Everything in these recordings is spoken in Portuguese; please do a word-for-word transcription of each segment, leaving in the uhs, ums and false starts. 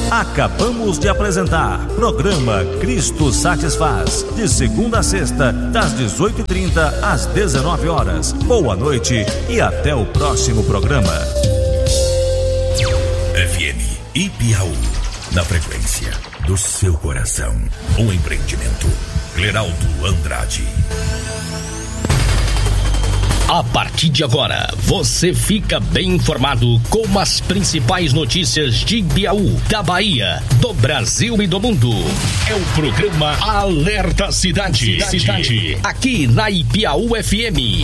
Acabamos de apresentar programa Cristo Satisfaz, de segunda a sexta, das dezoito e trinta às dezenove horas. Boa noite e até o próximo programa. F M Ipiaú, na frequência do seu coração. Um empreendimento. Cleraldo Andrade. A partir de agora, você fica bem informado com as principais notícias de Ipiaú, da Bahia, do Brasil e do mundo. É o programa Alerta Cidade. Cidade. Cidade. Aqui na Ipiaú F M.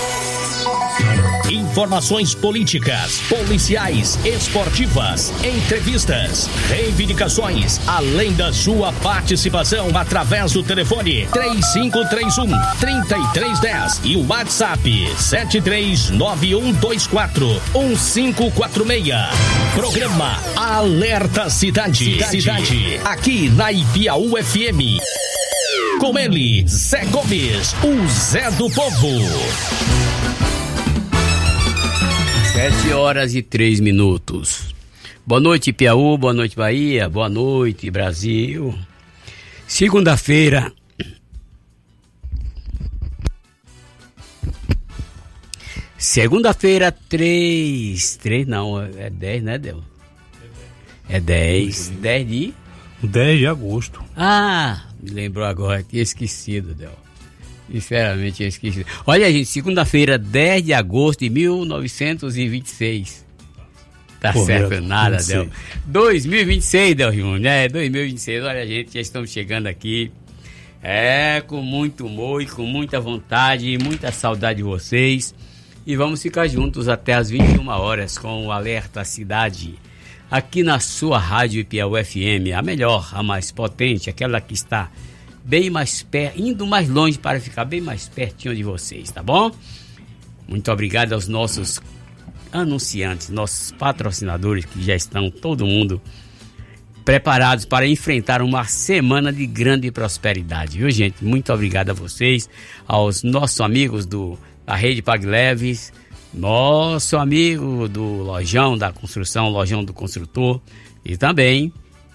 Informações políticas, policiais, esportivas, entrevistas, reivindicações, além da sua participação através do telefone três cinco três um, três três um zero e o WhatsApp sete três nove um dois quatro um cinco quatro seis. Programa Alerta Cidade. Cidade. Cidade. Aqui na Ipiaú F M. Com ele, Zé Gomes, o Zé do Povo. Sete horas e três minutos. Boa noite, Piauí, boa noite, Bahia, boa noite, Brasil. Segunda-feira. Segunda-feira, três. Três não, é dez, né, Del? É dez. Dez de? dez de agosto. Ah, me lembrou agora, tinha esquecido, Del. Sinceramente, eu esqueci. Olha, gente, segunda-feira, dez de agosto de mil novecentos e vinte e seis. Tá Pô, certo, meu, nada, Del. dois mil e vinte e seis, Del Júnior, né? dois mil e vinte e seis, olha, gente, já estamos chegando aqui. É, com muito humor e com muita vontade, muita saudade de vocês. E vamos ficar juntos até as vinte e uma horas com o Alerta Cidade. Aqui na sua rádio Ipiaú F M, a melhor, a mais potente, aquela que está bem mais perto, indo mais longe para ficar bem mais pertinho de vocês, tá bom? Muito obrigado aos nossos anunciantes, nossos patrocinadores que já estão, todo mundo, preparados para enfrentar uma semana de grande prosperidade, viu, gente? Muito obrigado a vocês, aos nossos amigos do, da Rede Pag Leves, nosso amigo do Lojão da Construção, Lojão do Construtor, e também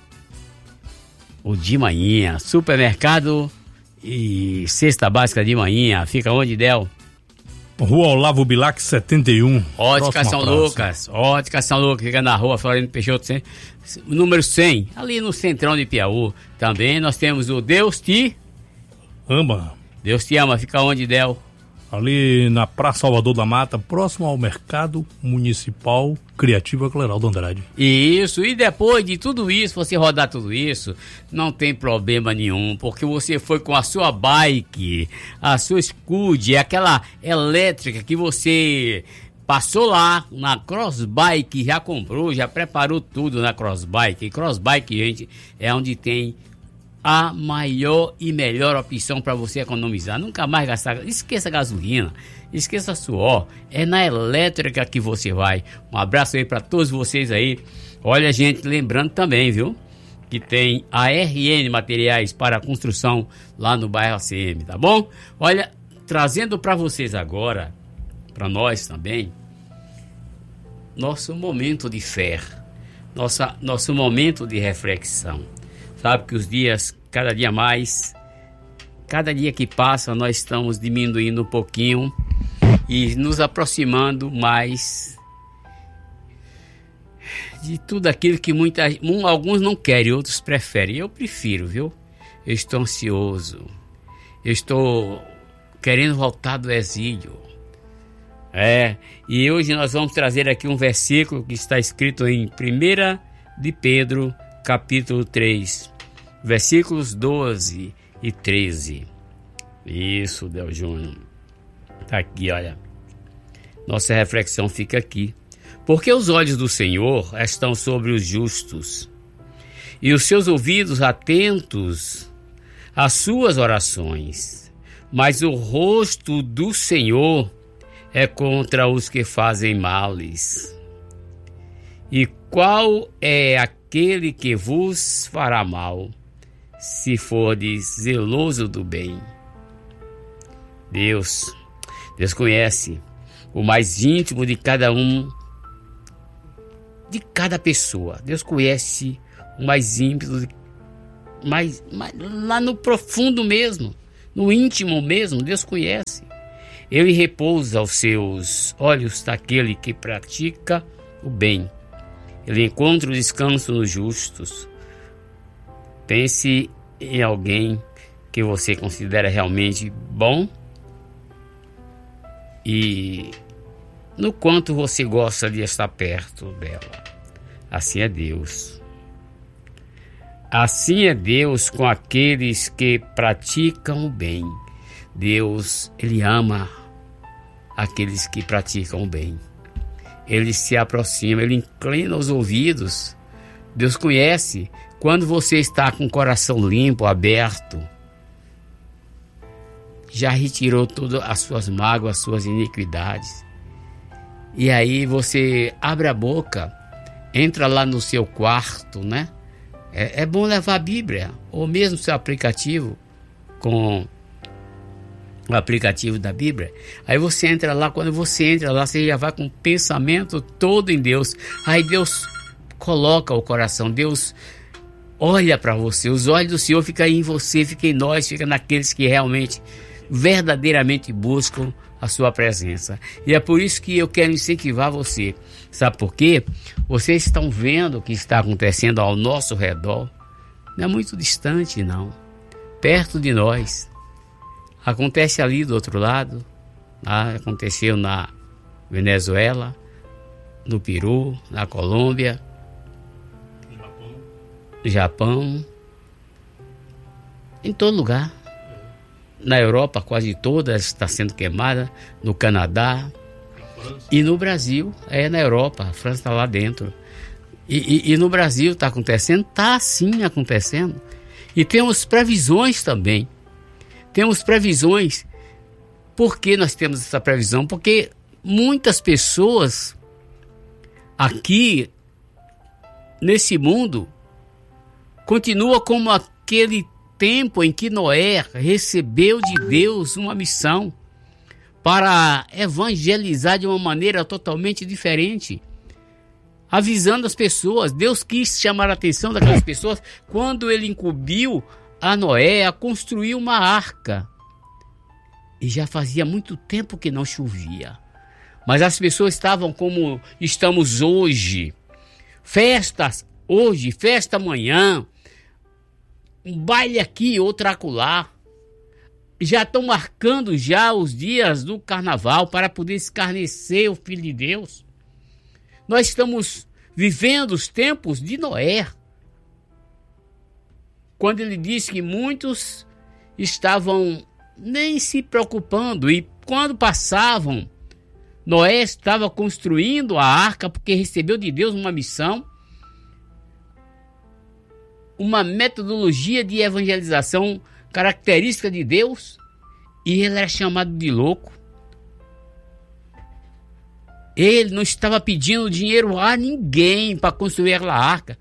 o de manhã, supermercado e cesta básica de manhã. Fica onde, Del? Rua Olavo Bilac setenta e um. Ótica São Lucas. Ótica São Lucas, fica na rua Floriano Peixoto, número cem, ali no centrão de Piauí. Também nós temos o Deus Te Ama. Deus Te Ama, fica onde, Del? Ali na Praça Salvador da Mata, próximo ao Mercado Municipal Criativa Cleraldo Andrade. Isso, e depois de tudo isso, você rodar tudo isso, não tem problema nenhum, porque você foi com a sua bike, a sua Scud, aquela elétrica que você passou lá na Crossbike, já comprou, já preparou tudo na Crossbike. E Crossbike, gente, é onde tem a maior e melhor opção para você economizar. Nunca mais gastar, esqueça gasolina, esqueça suor, é na elétrica que você vai. Um abraço aí para todos vocês aí. Olha, gente, lembrando também, viu, que tem a R N Materiais para Construção lá no bairro A C M, tá bom? Olha, trazendo para vocês agora, para nós também, nosso momento de fé, nossa, nosso momento de reflexão. Sabe que os dias, cada dia mais, cada dia que passa, nós estamos diminuindo um pouquinho e nos aproximando mais de tudo aquilo que muita, um, alguns não querem, outros preferem. Eu prefiro, viu? Eu estou ansioso, eu estou querendo voltar do exílio. É, e hoje nós vamos trazer aqui um versículo que está escrito em primeira de Pedro, capítulo três. Versículos doze e treze. Isso, Del Júnior. Tá aqui, olha. Nossa reflexão fica aqui. Porque os olhos do Senhor estão sobre os justos, e os seus ouvidos atentos às suas orações. Mas o rosto do Senhor é contra os que fazem males. E qual é aquele que vos fará mal, se fordes zeloso do bem? Deus, Deus conhece o mais íntimo de cada um, de cada pessoa. Deus conhece o mais íntimo, mais, mais, lá no profundo mesmo, no íntimo mesmo, Deus conhece. Ele repousa os seus olhos daquele que pratica o bem. Ele encontra o descanso nos justos. Pense em alguém que você considera realmente bom e no quanto você gosta de estar perto dela. Assim é Deus. Assim é Deus com aqueles que praticam o bem. Deus, Ele ama aqueles que praticam o bem. Ele se aproxima, Ele inclina os ouvidos. Deus conhece quando você está com o coração limpo, aberto. Já retirou todas as suas mágoas, as suas iniquidades. E aí você abre a boca, entra lá no seu quarto, né? É, é bom levar a Bíblia, ou mesmo seu aplicativo, com o aplicativo da Bíblia. Aí você entra lá, quando você entra lá, você já vai com o pensamento todo em Deus. Aí Deus coloca o coração, Deus olha para você, os olhos do Senhor ficam em você, ficam em nós, ficam naqueles que realmente, verdadeiramente buscam a sua presença. E é por isso que eu quero incentivar você. Sabe por quê? Vocês estão vendo o que está acontecendo ao nosso redor. Não é muito distante, não. Perto de nós. Acontece ali do outro lado. Ah, aconteceu na Venezuela, no Peru, na Colômbia, no Japão, em todo lugar. Na Europa, quase toda está sendo queimada, no Canadá e no Brasil, é na Europa, a França está lá dentro. E, e, e no Brasil está acontecendo? Está sim acontecendo. E temos previsões também. Temos previsões. Por que nós temos essa previsão? Porque muitas pessoas aqui, nesse mundo, continuam como aquele tempo em que Noé recebeu de Deus uma missão para evangelizar de uma maneira totalmente diferente, avisando as pessoas. Deus quis chamar a atenção daquelas pessoas quando ele incumbiu a Noé a construir uma arca. E já fazia muito tempo que não chovia, mas as pessoas estavam como estamos hoje, festas hoje, festa amanhã, um baile aqui, outro acolá. Já estão marcando já os dias do carnaval para poder escarnecer o Filho de Deus. Nós estamos vivendo os tempos de Noé, quando ele disse que muitos estavam nem se preocupando, e quando passavam, Noé estava construindo a arca porque recebeu de Deus uma missão, uma metodologia de evangelização característica de Deus, e ele era chamado de louco. Ele não estava pedindo dinheiro a ninguém para construir aquela arca.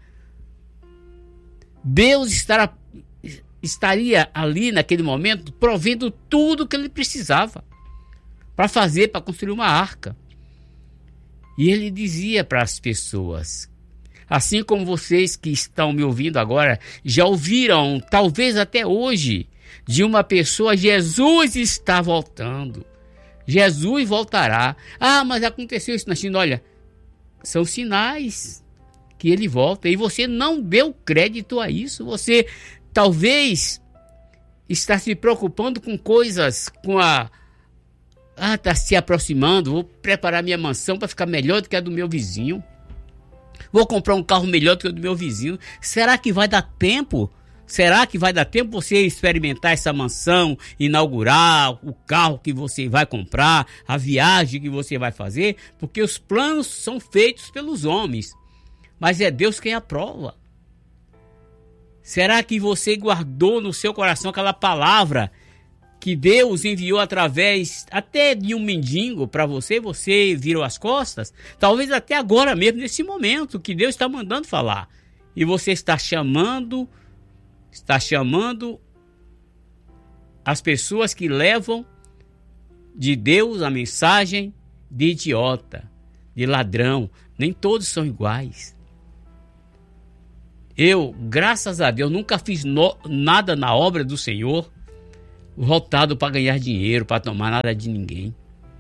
Deus estará, estaria ali naquele momento provendo tudo que ele precisava para fazer, para construir uma arca. E ele dizia para as pessoas, assim como vocês que estão me ouvindo agora, já ouviram, talvez até hoje, de uma pessoa: Jesus está voltando. Jesus voltará. Ah, mas aconteceu isso na China. Olha, são sinais que ele volta. E você não deu crédito a isso. Você talvez está se preocupando com coisas, com a... Ah, está se aproximando. Vou preparar minha mansão para ficar melhor do que a do meu vizinho. Vou comprar um carro melhor do que o do meu vizinho. Será que vai dar tempo? Será que vai dar tempo você experimentar essa mansão, inaugurar o carro que você vai comprar, a viagem que você vai fazer? Porque os planos são feitos pelos homens, mas é Deus quem aprova. Será que você guardou no seu coração aquela palavra que Deus enviou através até de um mendigo para você? Você virou as costas? Talvez até agora mesmo, nesse momento, que Deus está mandando falar. E você está chamando... Está chamando as pessoas que levam de Deus a mensagem de idiota, de ladrão. Nem todos são iguais. Eu, graças a Deus, nunca fiz no, nada na obra do Senhor voltado para ganhar dinheiro, para tomar nada de ninguém.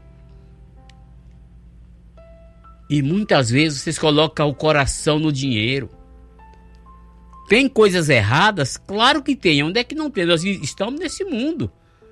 E muitas vezes vocês colocam o coração no dinheiro. Tem coisas erradas? Claro que tem. Onde é que não tem? Nós estamos nesse mundo.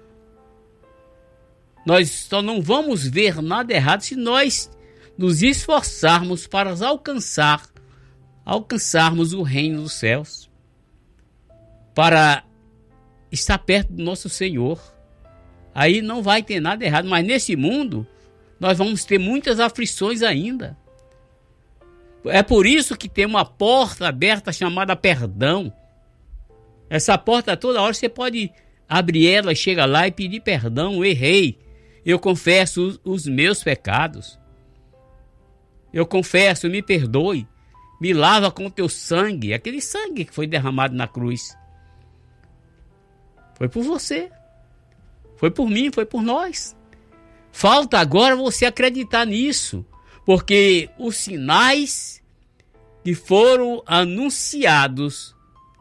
Nós só não vamos ver nada errado se nós nos esforçarmos para alcançar, alcançarmos o reino dos céus, para estar perto do nosso Senhor. Aí não vai ter nada errado, mas nesse mundo nós vamos ter muitas aflições ainda. É por isso que tem uma porta aberta chamada perdão. Essa porta toda hora você pode abrir ela, chega lá e pedir perdão. Eu errei, eu confesso os, os meus pecados. Eu confesso, me perdoe, me lava com o teu sangue, aquele sangue que foi derramado na cruz. Foi por você, foi por mim, foi por nós. Falta agora você acreditar nisso, porque os sinais que foram anunciados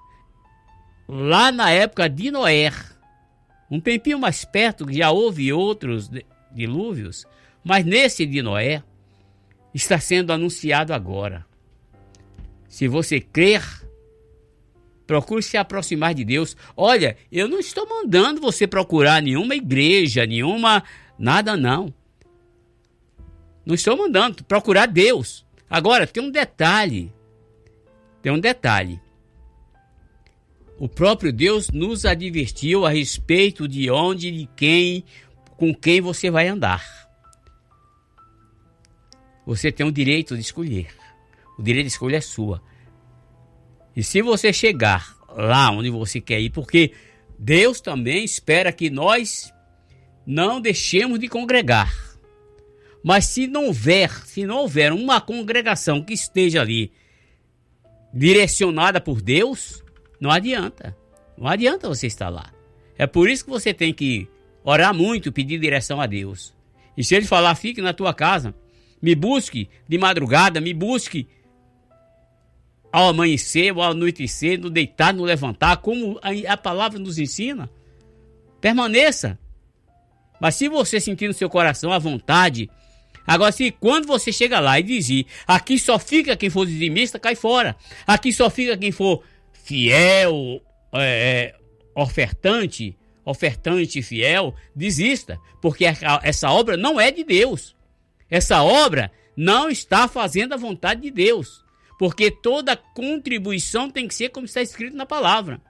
lá na época de Noé, um tempinho mais perto, já houve outros dilúvios, mas nesse de Noé está sendo anunciado agora. Se você crer, procure se aproximar de Deus. Olha, eu não estou mandando você procurar nenhuma igreja, nenhuma... Nada não. Não estou mandando procurar Deus. Agora, tem um detalhe. Tem um detalhe. O próprio Deus nos advertiu a respeito de onde, de quem, com quem você vai andar. Você tem o direito de escolher. O direito de escolha é sua. E se você chegar lá onde você quer ir, porque Deus também espera que nós não deixemos de congregar. Mas se não houver, se não houver uma congregação que esteja ali direcionada por Deus, não adianta. Não adianta você estar lá. É por isso que você tem que orar muito, pedir direção a Deus. E se Ele falar, fique na tua casa, me busque de madrugada, me busque ao amanhecer, ao anoitecer, no deitar, no levantar, como a palavra nos ensina, permaneça. Mas se você sentir no seu coração a vontade, agora se quando você chega lá e dizer, aqui só fica quem for dizimista, cai fora. Aqui só fica quem for fiel, é, ofertante, ofertante fiel, desista. Porque essa obra não é de Deus. Essa obra não está fazendo a vontade de Deus. Porque toda contribuição tem que ser como está escrito na palavra.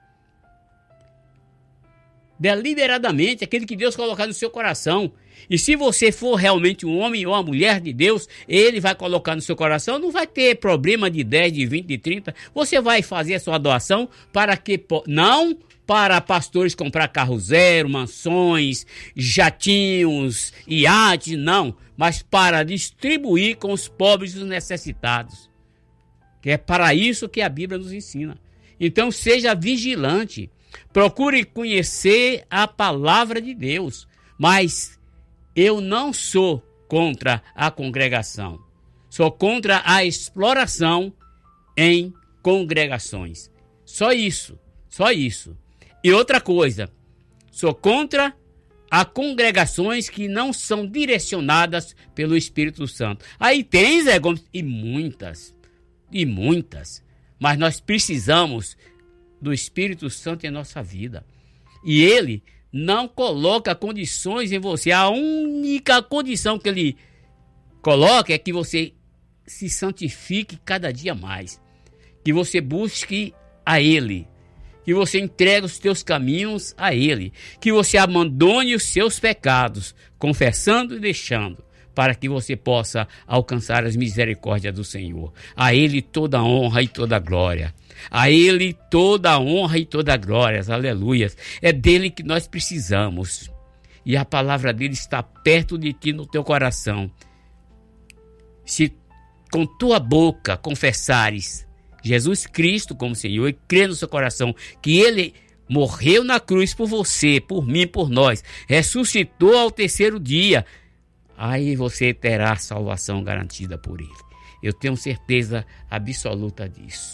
Deliberadamente, aquele que Deus colocar no seu coração. E se você for realmente um homem ou uma mulher de Deus, Ele vai colocar no seu coração, não vai ter problema de dez, de vinte, de trinta. Você vai fazer a sua doação para que, não para pastores comprar carro zero, mansões, jatinhos, iates, não. Mas para distribuir com os pobres e os necessitados. Que é para isso que a Bíblia nos ensina. Então seja vigilante. Procure conhecer a palavra de Deus, mas eu não sou contra a congregação, sou contra a exploração em congregações. Só isso, só isso. E outra coisa, sou contra a congregações que não são direcionadas pelo Espírito Santo. Aí tem, Zé Gomes, e muitas, e muitas, mas nós precisamos do Espírito Santo em nossa vida. E Ele não coloca condições em você. A única condição que Ele coloca é que você se santifique cada dia mais. Que você busque a Ele. Que você entregue os teus caminhos a Ele. Que você abandone os seus pecados, confessando e deixando, para que você possa alcançar as misericórdias do Senhor. A Ele toda a honra e toda a glória. A Ele toda a honra e toda a glória, aleluias. É dele que nós precisamos. E a palavra dele está perto de ti, no teu coração. Se com tua boca confessares Jesus Cristo como Senhor e crer no seu coração que Ele morreu na cruz por você, por mim, por nós, ressuscitou ao terceiro dia, aí você terá salvação garantida por Ele. Eu tenho certeza absoluta disso.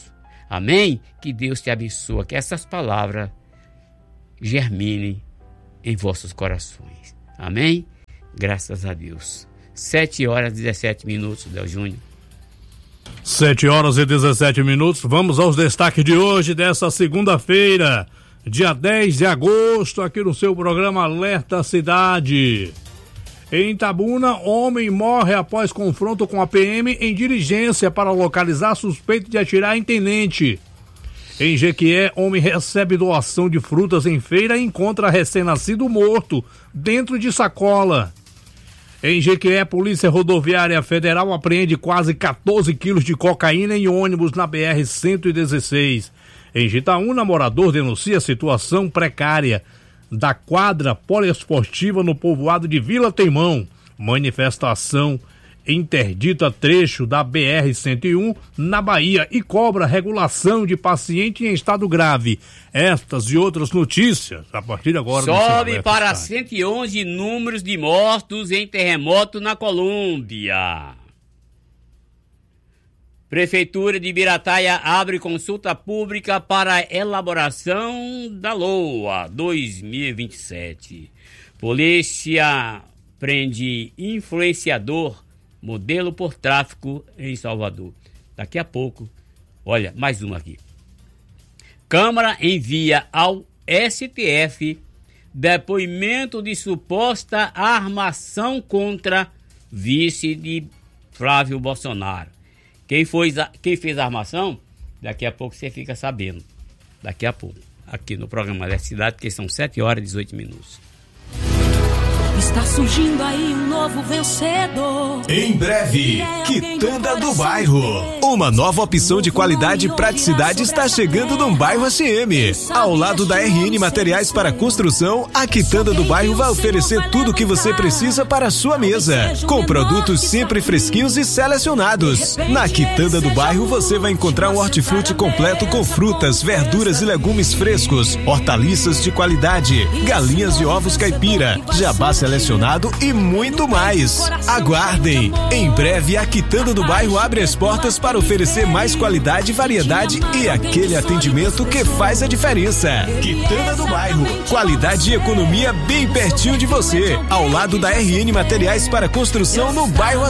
Amém? Que Deus te abençoe, que essas palavras germinem em vossos corações. Amém? Graças a Deus. sete horas e dezessete minutos, Del Júnior. sete horas e dezessete minutos. Vamos aos destaques de hoje, dessa segunda-feira, dia dez de agosto, aqui no seu programa Alerta Cidade. Em Itabuna, homem morre após confronto com a P M em diligência para localizar suspeito de atirar em tenente. Em Jequié, homem recebe doação de frutas em feira e encontra recém-nascido morto dentro de sacola. Em Jequié, Polícia Rodoviária Federal apreende quase quatorze quilos de cocaína em ônibus na B R cento e dezesseis. Em Jitaúna, morador denuncia situação precária da quadra poliesportiva no povoado de Vila Teimão. Manifestação interdita trecho da B R cento e um na Bahia e cobra regulação de paciente em estado grave. Estas e outras notícias a partir de agora. Sobe para cento e onze números de mortos em terremoto na Colômbia. Prefeitura de Birataia abre consulta pública para elaboração da L O A dois mil e vinte e sete. Polícia prende influenciador modelo por tráfico em Salvador. Daqui a pouco, olha, mais uma aqui. Câmara envia ao S T F depoimento de suposta armação contra vice de Flávio Bolsonaro. Quem, foi, quem fez a armação, daqui a pouco você fica sabendo. Daqui a pouco, aqui no programa da Cidade, que são sete horas e dezoito minutos. Está surgindo aí um novo vencedor. Em breve, Quitanda do Bairro. Uma nova opção de qualidade e praticidade está chegando no bairro A C M. Ao lado da R N Materiais para Construção, a Quitanda do Bairro vai oferecer tudo o que você precisa para a sua mesa, com produtos sempre fresquinhos e selecionados. Na Quitanda do Bairro você vai encontrar um hortifruti completo com frutas, verduras e legumes frescos, hortaliças de qualidade, galinhas e ovos caipira, jabá selecionado e muito mais. Aguardem! Em breve, a Quitanda do Bairro abre as portas para oferecer mais qualidade, variedade e aquele atendimento que faz a diferença. Quitanda do Bairro. Qualidade e economia bem pertinho de você. Ao lado da R N Materiais para Construção no bairro